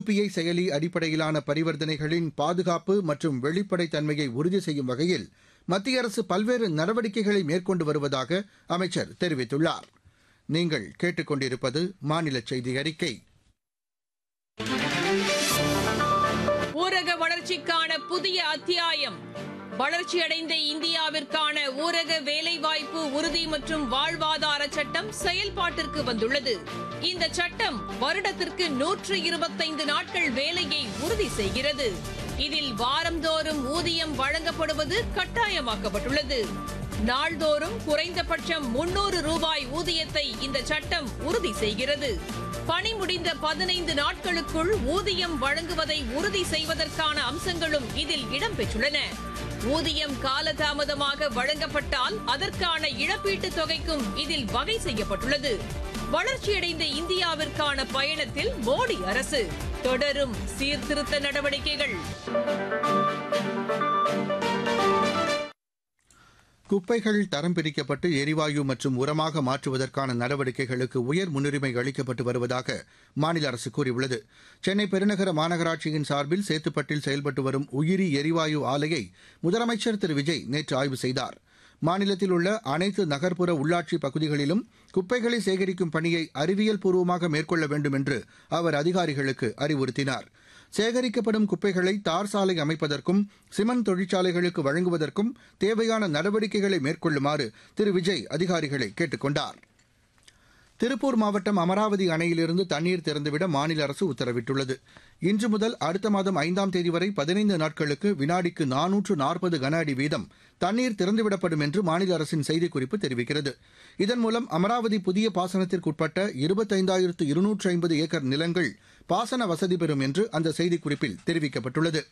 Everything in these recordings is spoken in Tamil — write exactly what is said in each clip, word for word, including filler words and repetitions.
யுபிஐ செயலி அடிப்படையிலான பரிவர்த்தனைகளின் பாதுகாப்பு மற்றும் வெளிப்படைத்தன்மையை உறுதி செய்யும் வகையில் மத்திய அரசு பல்வேறு நடவடிக்கைகளை மேற்கொண்டு வருவதாக அமைச்சர் தெரிவித்துள்ளார். நீங்கள் கேட்டுக் கொண்டிருப்பது மாநில செய்தி அறிக்கை. ஊரக வளர்ச்சிக்கான புதிய அத்தியாயம். வளர்ச்சியடைந்த இந்தியாவிற்கான ஊரக வேலைவாய்ப்பு உறுதி மற்றும் வாழ்வாதார சட்டம் செயல்பாட்டிற்கு வந்துள்ளது. இந்த சட்டம் வருடத்திற்கு நூற்று இருபத்தைந்து நாட்கள் வேலையை உறுதி செய்கிறது. இதில் வாரந்தோறும் ஊதியம் வழங்கப்படுவது கட்டாயமாக்கப்பட்டுள்ளது. நாள்தோறும் குறைந்தபட்சம் முன்னூறு ரூபாய் ஊதியத்தை இந்த சட்டம் உறுதி செய்கிறது. பணி முடிந்த பதினைந்து நாட்களுக்குள் ஊதியம் வழங்குவதை உறுதி செய்வதற்கான அம்சங்களும் இதில் இடம்பெற்றுள்ளன. ஊதியம் காலதாமதமாக வழங்கப்பட்டால் அதற்கான இழப்பீட்டுத் தொகைக்கும் இதில் வகை செய்யப்பட்டுள்ளது. வளர்ச்சியடைந்த இந்தியாவிற்கான பயணத்தில் மோடி அரசு தொடரும் சீர்திருத்த நடவடிக்கைகள். குப்பைகள் தரம் பிரிக்கப்பட்டு எரிவாயு மற்றும் உரமாக மாற்றுவதற்கான நடவடிக்கைகளுக்கு உயர் முன்னுரிமை அளிக்கப்பட்டு வருவதாக மாநில அரசு கூறியுள்ளது. சென்னை பெருநகர மாநகராட்சியின் சார்பில் சேத்துப்பட்டில் செயல்பட்டு வரும் உயிரி எரிவாயு ஆலையை முதலமைச்சர் திரு விஜய் நேற்று ஆய்வு செய்தார். மாநிலத்தில் உள்ள அனைத்து நகர்ப்புற உள்ளாட்சி பகுதிகளிலும் குப்பைகளை சேகரிக்கும் பணியை அறிவியல் பூர்வமாக மேற்கொள்ள வேண்டும் என்று அவர் அதிகாரிகளுக்கு அறிவுறுத்தினார். சேகரிக்கப்படும் குப்பைகளை தார் சாலை அமைப்பதற்கும் சிமெண்ட் தொழிற்சாலைகளுக்கு வழங்குவதற்கும் தேவையான நடவடிக்கைகளை மேற்கொள்ளுமாறு திரு விஜய் அதிகாரிகளை கேட்டுக் கொண்டார். திருப்பூர் மாவட்டம் அமராவதி அணையிலிருந்து தண்ணீர் திறந்துவிட மாநில அரசு உத்தரவிட்டுள்ளது. இன்று முதல் அடுத்த மாதம் ஐந்தாம் தேதி வரை பதினைந்து நாட்களுக்கு வினாடிக்கு நானூற்று நாற்பது கன அடி வீதம் தண்ணீர் திறந்துவிடப்படும் என்று மாநில அரசின் செய்திக்குறிப்பு தெரிவிக்கிறது. இதன் மூலம் அமராவதி புதிய பாசனத்திற்குட்பட்ட இருபத்தைந்தாயிரத்து இருநூற்று ஐம்பது ஏக்கர் நிலங்கள் பாசன வசதி பெறும் என்று அந்த செய்திக்குறிப்பில் தெரிவிக்கப்பட்டுள்ளது.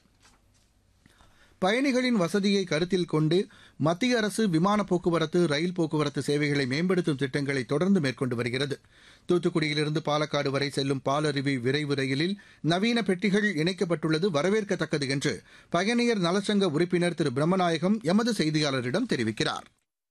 பயணிகளின் வசதியை கருத்தில் கொண்டு மத்திய அரசு விமான போக்குவரத்து, ரயில் போக்குவரத்து சேவைகளை மேம்படுத்தும் திட்டங்களை தொடர்ந்து மேற்கொண்டு வருகிறது. தூத்துக்குடியிலிருந்து பாலக்காடு வரை செல்லும் பாலருவி விரைவு ரயிலில் நவீன பெட்டிகள் இணைக்கப்பட்டுள்ளது வரவேற்கத்தக்கது என்று பயணியர் நலச்சங்க உறுப்பினர் திரு பிரம்மநாயகம் எமது செய்தியாளரிடம் தெரிவிக்கிறார்.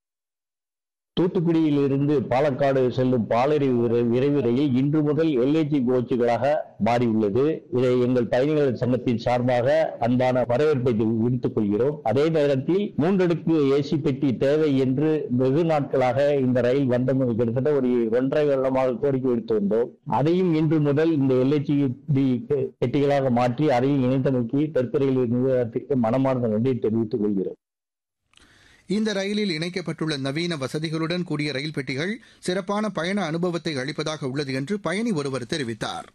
தூத்துக்குடியிலிருந்து பாலக்காடு செல்லும் பாலருவி விரைவு ரயில் இன்று முதல் எல்ஏஜி கோச்சுகளாக மாறியுள்ளது. இதை எங்கள் பயணிகள் சங்கத்தின் சார்பாக அன்பான வரவேற்பை விடுத்துக் கொள்கிறோம். அதே நேரத்தில் மூன்றடுக்கு ஏசி பெட்டி தேவை என்று வெகு நாட்களாக இந்த ரயில் வந்த கிட்டத்தட்ட ஒரு ஒன்றரை வருடமாக கோரிக்கை விடுத்து வந்தோம். அதையும் இன்று முதல் இந்த எல்ஏஜி பெட்டிகளாக மாற்றி அதையும் இணைத்தமைக்கு தெற்கு ரயில் நிர்வாகத்திற்கு மனமார்ந்த நன்றியை தெரிவித்துக் கொள்கிறோம். இந்த ரயிலில் இணைக்கப்பட்டுள்ள நவீன வசதிகளுடன் கூடிய ரயில் பெட்டிகள் சிறப்பான பயண அனுபவத்தை அளிப்பதாக உள்ளது என்று பயணி ஒருவர் தெரிவித்தார்.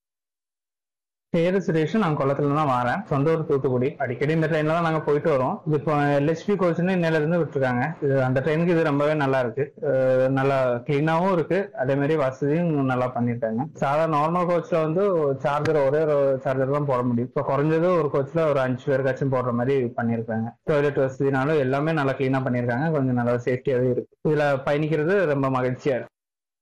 பேரு சுரேஷ், நான் குளத்துல தான் வரேன். சொந்த ஊர் தூத்துக்குடி. அடிக்கடி இந்த ட்ரெயின்ல தான் நாங்க போயிட்டு வரோம். இது இப்போ எல்ஹெச்பி கோச்னு இன்னையில இருந்து விட்டுருக்காங்க. இது அந்த ட்ரெயினுக்கு இது ரொம்பவே நல்லா இருக்கு. நல்லா கிளீனாவும் இருக்கு. அதே மாதிரி வசதியும் நல்லா பண்ணிருக்காங்க. சாதாரண நார்மல் கோச்ல வந்து சார்ஜர் ஒரே ஒரு சார்ஜர் தான் போட முடியும். இப்போ குறைஞ்சது ஒரு கோச்ல ஒரு அஞ்சு பேருக்காச்சும் போடுற மாதிரி பண்ணிருக்காங்க. டாய்லெட் வசதினாலும் எல்லாமே நல்லா கிளீனா பண்ணிருக்காங்க. கொஞ்சம் நல்லா சேஃப்டியாவே இருக்கு. இதுல பயணிக்கிறது ரொம்ப மகிழ்ச்சியா இருக்கு.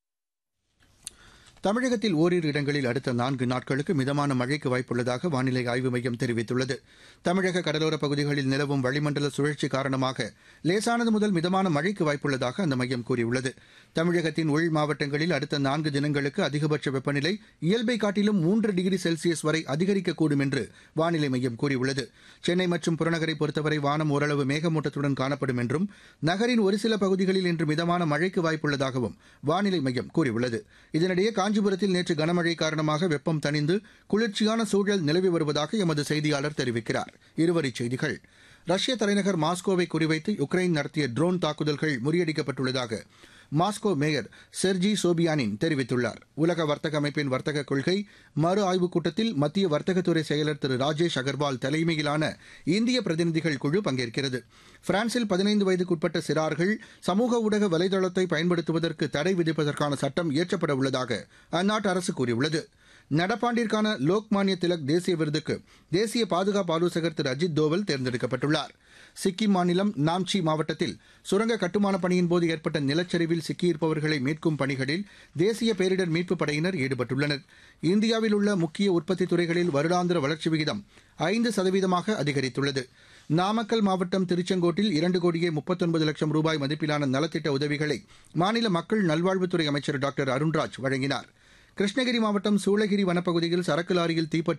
தமிழகத்தில் ஓரிரு இடங்களில் அடுத்த நான்கு நாட்களுக்கு மிதமான மழைக்கு வாய்ப்புள்ளதாக வானிலை ஆய்வு மையம் தெரிவித்துள்ளது. தமிழக கடலோரப் பகுதிகளில் நிலவும் வளிமண்டல சுழற்சி காரணமாக லேசானது முதல் மிதமான மழைக்கு வாய்ப்புள்ளதாக அந்த மையம் கூறியுள்ளது. தமிழகத்தின் உள் மாவட்டங்களில் அடுத்த நான்கு தினங்களுக்கு அதிகபட்ச வெப்பநிலை இயல்பை காட்டிலும் மூன்று டிகிரி செல்சியஸ் வரை அதிகரிக்கக்கூடும் என்று வானிலை மையம் கூறியுள்ளது. சென்னை மற்றும் புறநகரை பொறுத்தவரை வானம் ஓரளவு மேகமூட்டத்துடன் காணப்படும் என்றும் நகரின் ஒரு சில பகுதிகளில் இன்று மிதமான மழைக்கு வாய்ப்புள்ளதாகவும் வானிலை மையம் கூறியுள்ளது. இதனிடையே காஞ்சிபுரத்தில் நேற்று கனமழை காரணமாக வெப்பம் தணிந்து குளிர்ச்சியான சூழல் நிலவி வருவதாக எமது செய்தியாளர் தெரிவிக்கிறார். இருவரிச் செய்திகள். ரஷ்ய தலைநகர் மாஸ்கோவை குறிவைத்து யுக்ரைன் நடத்திய ட்ரோன் தாக்குதல்கள் முறியடிக்கப்பட்டுள்ளதாக மாஸ்கோ மேயர் செர்ஜி சோபியானின் தெரிவித்துள்ளார். உலக வர்த்தக அமைப்பின் வர்த்தக கொள்கை மறு ஆய்வுக் கூட்டத்தில் மத்திய வர்த்தகத்துறை செயலர் திரு ராஜேஷ் அகர்வால் தலைமையிலான இந்திய பிரதிநிதிகள் குழு பங்கேற்கிறது. பிரான்சில் பதினைந்து வயதுக்குட்பட்ட சிறார்கள் சமூக ஊடக வலைதளத்தை பயன்படுத்துவதற்கு தடை விதிப்பதற்கான சட்டம் இயற்றப்பட உள்ளதாக அந்நாட்டு அரசு கூறியுள்ளது. நடப்பாண்டிற்கான லோக்மான்ய திலக் தேசிய விருதுக்கு தேசிய பாதுகாப்பு ஆலோசகர் திரு அஜித் தோவல் தேர்ந்தெடுக்கப்பட்டுள்ளார். சிக்கிம் மாநிலம் நாம்சி மாவட்டத்தில் சுரங்க கட்டுமான பணியின் போது ஏற்பட்ட நிலச்சரிவில் சிக்கியிருப்பவர்களை மீட்கும் பணிகளில் தேசிய பேரிடர் மீட்புப் படையினர் ஈடுபட்டுள்ளனர். இந்தியாவில் உள்ள முக்கிய உற்பத்தி துறைகளில் வருடாந்திர வளர்ச்சி விகிதம் ஐந்து சதவீதமாக அதிகரித்துள்ளது. நாமக்கல் மாவட்டம் திருச்செங்கோட்டில் இரண்டு கோடியே முப்பத்தொன்பது லட்சம் ரூபாய் மதிப்பிலான நலத்திட்ட உதவிகளை மாநில மக்கள் நல்வாழ்வுத்துறை அமைச்சர் டாக்டர் அருண்ராஜ் வழங்கினார். கிருஷ்ணகிரி மாவட்டம் சூளகிரி வனப்பகுதியில் சரக்கு லாரியில் தீப்பற்றி